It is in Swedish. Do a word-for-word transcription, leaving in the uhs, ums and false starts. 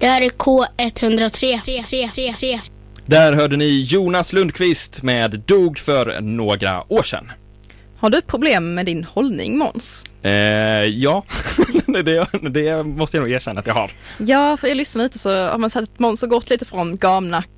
här är K ett noll tre. Där hörde ni Jonas Lundqvist med Dog för några år sedan. Har du problem med din hållning, Måns? Eh, ja, det, det måste jag nog erkänna att jag har. Ja, för jag lyssnar lite så har man sett att Måns har gått lite från gamla